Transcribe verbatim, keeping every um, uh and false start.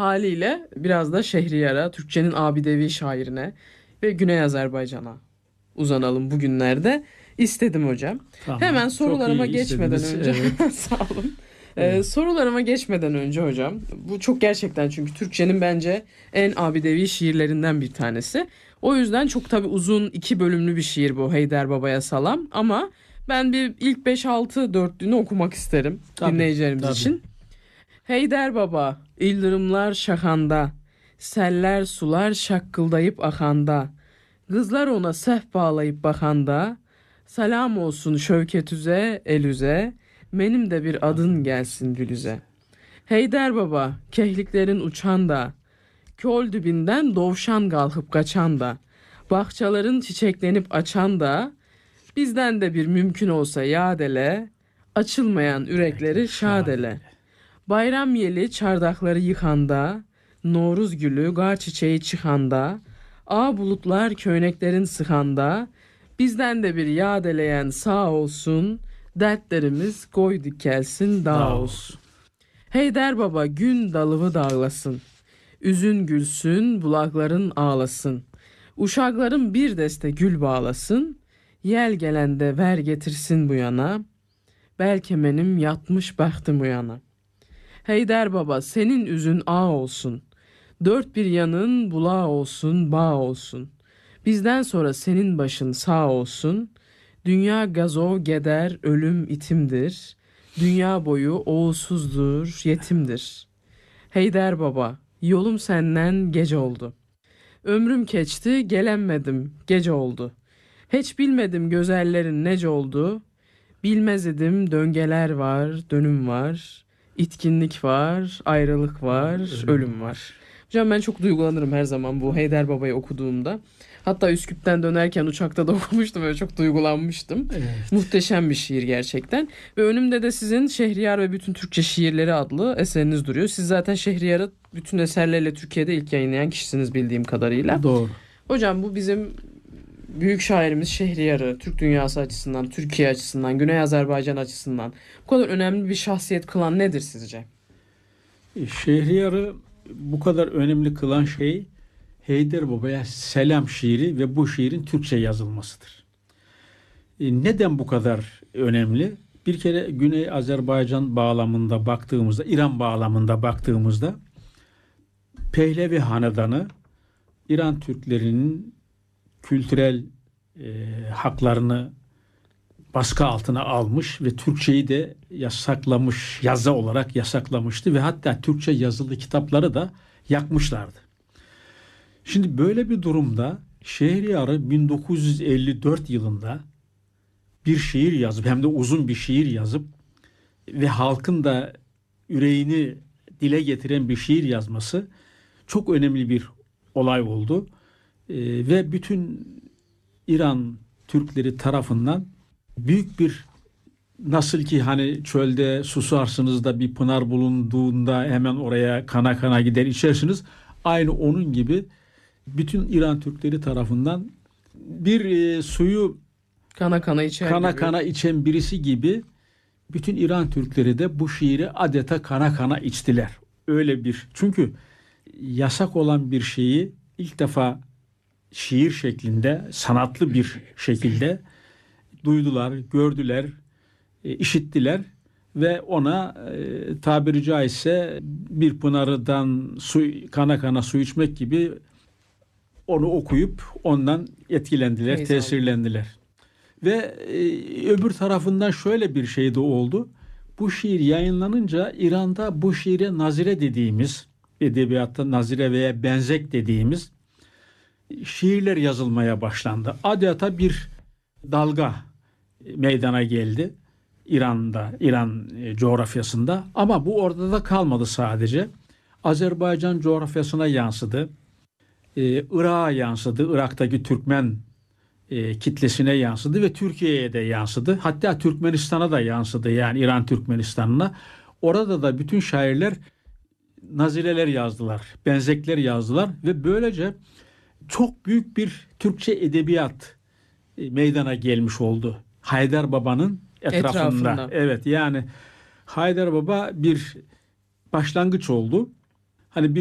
Haliyle biraz da Şehriyar'a, Türkçenin abidevi şairine ve Güney Azerbaycan'a uzanalım bugünlerde istedim hocam. Tamam. Hemen Çok sorularıma iyi geçmeden istediniz. önce Evet. sağ olun. Ee, Evet. sorularıma geçmeden önce hocam, bu çok gerçekten çünkü Türkçenin bence en abidevi şiirlerinden bir tanesi. O yüzden çok tabii uzun iki bölümlü bir şiir bu Heydar Baba'ya Salam, ama ben bir ilk beş altı dörtlüğünü okumak isterim Tabii. dinleyicilerimiz Tabii. için. Heydar Baba, ildırımlar şaxanda, seller sular şakkıldayıp axanda, kızlar ona səhv bağlayıp baxanda, salam olsun şövket üze, el üze, benim de bir adın gelsin gülüze. Heydar Baba, kehliklerin uçan da, köl dibinden dovşan kalkıp kaçan da, bahçaların çiçeklenip açan da, bizden de bir mümkün olsa yadele, açılmayan ürekleri şadele. Bayram yeli çardakları yıkanda, Noruz gülü gar çiçeği çıkanda, ağ bulutlar köyneklerin sıkanda, bizden de bir yadeleyen sağ olsun, dertlerimiz koy dikelsin dağ Dağ olsun. olsun. Heydar Baba gün dalıvı dağlasın, üzün gülsün bulakların ağlasın, uşakların bir deste gül bağlasın, yel gelende ver getirsin bu yana, belki benim yatmış bahtım uyana. Heydar Baba senin üzün ağ olsun, dört bir yanın bulağı olsun bağ olsun, bizden sonra senin başın sağ olsun, dünya gazo geder ölüm itimdir, dünya boyu oğulsuzdur yetimdir. Heydar Baba yolum senden gece oldu, ömrüm geçti gelemmedim gece oldu, hiç bilmedim gözellerin nece oldu, bilmez idim döngeler var dönüm var, İtkinlik var, ayrılık var, ölüm var. Hocam ben çok duygulanırım her zaman bu Heydar Baba'yı okuduğumda. Hatta Üsküp'ten dönerken uçakta da okumuştum, öyle çok duygulanmıştım. Evet. Muhteşem bir şiir gerçekten. Ve önümde de sizin Şehriyar ve Bütün Türkçe Şiirleri adlı eseriniz duruyor. Siz zaten Şehriyar'ı bütün eserleriyle Türkiye'de ilk yayınlayan kişisiniz bildiğim kadarıyla. Doğru. Hocam bu bizim büyük şairimiz Şehriyar'ı Türk dünyası açısından, Türkiye açısından, Güney Azerbaycan açısından bu kadar önemli bir şahsiyet kılan nedir sizce? Şehriyar'ı bu kadar önemli kılan şey Heydar Baba'ya selam şiiri ve bu şiirin Türkçe yazılmasıdır. E, neden bu kadar önemli? Bir kere Güney Azerbaycan bağlamında baktığımızda, İran bağlamında baktığımızda Pehlevi Hanedanı İran Türklerinin kültürel e, haklarını baskı altına almış ve Türkçeyi de yasaklamış, yazı olarak yasaklamıştı ve hatta Türkçe yazılı kitapları da yakmışlardı. Şimdi böyle bir durumda Şehriyar'ı bin dokuz yüz elli dört yılında bir şiir yazıp, hem de uzun bir şiir yazıp ve halkın da yüreğini dile getiren bir şiir yazması çok önemli bir olay oldu. Ee, ve bütün İran Türkleri tarafından büyük bir, nasıl ki hani çölde susarsınız da bir pınar bulunduğunda hemen oraya kana kana gider içersiniz. Aynı onun gibi bütün İran Türkleri tarafından bir e, suyu Kana kana içer kana gibi. kana içen birisi gibi bütün İran Türkleri de bu şiiri adeta kana kana içtiler. Öyle bir, çünkü yasak olan bir şeyi ilk defa şiir şeklinde, sanatlı bir şekilde duydular, gördüler, e, işittiler ve ona e, tabiri caizse bir pınardan su, kana kana su içmek gibi onu okuyup ondan etkilendiler, Feyz tesirlendiler. Ve e, öbür tarafından şöyle bir şey de oldu. Bu şiir yayınlanınca İran'da bu şiire nazire dediğimiz, edebiyatta nazire veya benzek dediğimiz şiirler yazılmaya başlandı. Adeta bir dalga meydana geldi İran'da, İran coğrafyasında. Ama bu orada da kalmadı sadece. Azerbaycan coğrafyasına yansıdı. Ee, Irak'a yansıdı. Irak'taki Türkmen e, kitlesine yansıdı ve Türkiye'ye de yansıdı. Hatta Türkmenistan'a da yansıdı. Yani İran Türkmenistan'ına. Orada da bütün şairler nazireler yazdılar. Benzekler yazdılar ve böylece çok büyük bir Türkçe edebiyat e, meydana gelmiş oldu. Haydar Baba'nın etrafında. Etrafında. Evet, yani Haydar Baba bir başlangıç oldu. Hani bir